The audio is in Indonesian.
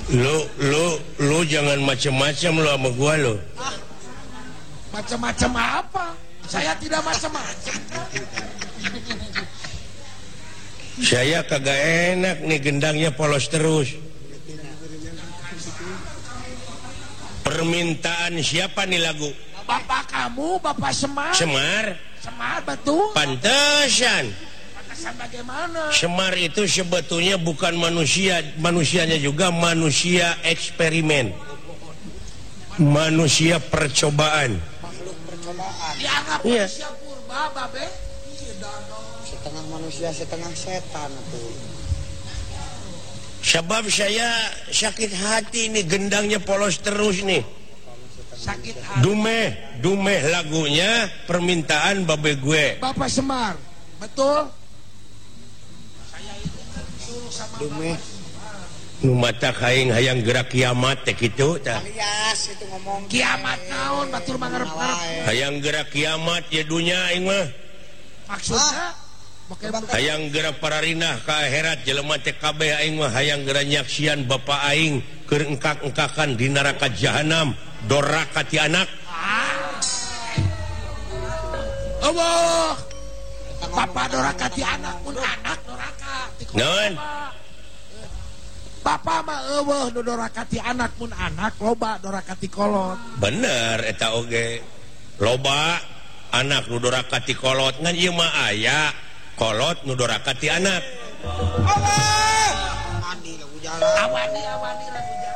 Lu jangan macam-macam lu sama gua lu. Macam-macam apa? Saya tidak macam-macam. Saya kagak enak nih gendangnya polos terus. Permintaan siapa nih lagu? Bapak kamu, Bapak Semar. Semar? Semar, betul. Pantesan. Pantesan bagaimana? Semar itu sebetulnya bukan manusia, manusianya juga manusia eksperimen. Manusia percobaan. Makhluk percobaan. Dianggap manusia purba, Babe. Setengah manusia, setengah setan tuh. Sebab saya sakit hati nih gendangnya polos terus nih. Sakit hati. Dumeh lagunya permintaan babe gue. Bapak Semar, betul? Saya itu suruh sama Dumeh. Nu mata kaing hayang gerak kiamat teh kitu tah. Alias itu ngomong kiamat naon batur mangarep-ngarep. Hayang gerak kiamat ya dunya aing mah. Maksudnya Hayang gerak pararinah ka akhirat jelema teh kabeh aing mah hayang gerak nyaksian bapa aing keur engkak-engkakan di neraka jahanam doraka ti anak. Allah. Bapak doraka ti anak pun anak doraka. Naon? Bapak mah eueuh nu doraka ti anak pun anak, loba doraka ti kolot. Bener eta oge. Loba anak nu doraka ti kolot ngan ieu mah aya kolot nu doraka ti anak. Allah. Mandi lagu jalan. Awani lagu jalan.